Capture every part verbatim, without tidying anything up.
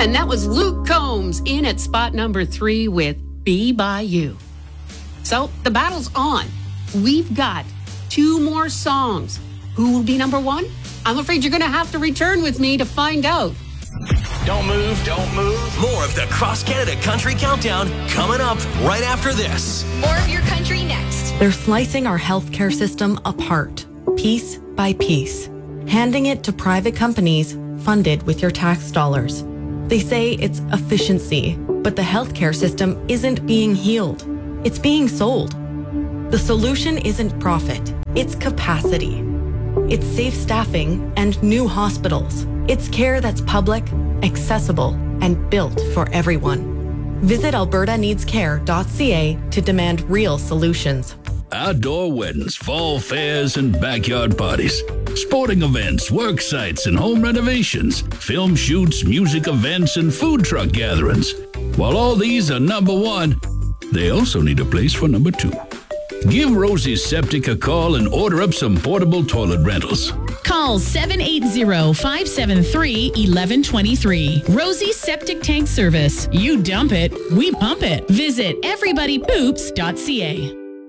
And that was Luke Combs in at spot number three with Be By You. So the battle's on. We've got two more songs. Who will be number one? I'm afraid you're going to have to return with me to find out. Don't move, don't move. More of the Cross Canada Country Countdown coming up right after this. More of your country next. They're slicing our healthcare system apart, piece by piece, handing it to private companies funded with your tax dollars. They say it's efficiency, but the healthcare system isn't being healed. It's being sold. The solution isn't profit, it's capacity. It's safe staffing and new hospitals. It's care that's public, accessible, and built for everyone. Visit alberta needs care dot c a to demand real solutions. Outdoor weddings, fall fairs, and backyard parties. Sporting events, work sites, and home renovations. Film shoots, music events, and food truck gatherings. While all these are number one, they also need a place for number two. Give Rosie's Septic a call and order up some portable toilet rentals. Call seven eight zero, five seven three, one one two three. Rosie's Septic Tank Service. You dump it, we pump it. Visit everybody poops dot c a.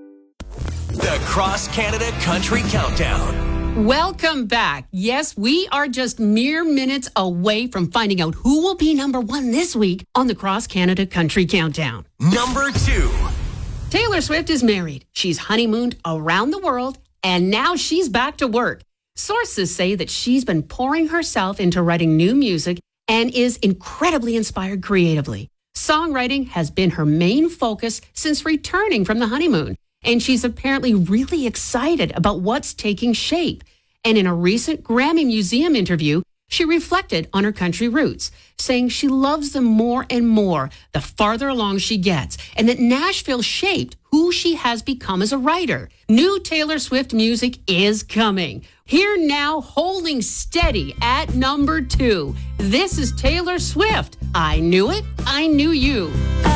The Cross Canada Country Countdown. Welcome back. Yes, we are just mere minutes away from finding out who will be number one this week on the Cross Canada Country Countdown. Number two. Taylor Swift is married. She's honeymooned around the world, and now she's back to work. Sources say that she's been pouring herself into writing new music and is incredibly inspired creatively. Songwriting has been her main focus since returning from the honeymoon, and she's apparently really excited about what's taking shape. And in a recent Grammy Museum interview, she reflected on her country roots, saying she loves them more and more the farther along she gets, and that Nashville shaped who she has become as a writer. New Taylor Swift music is coming. Here now, holding steady at number two. This is Taylor Swift. I Knew It, I Knew You.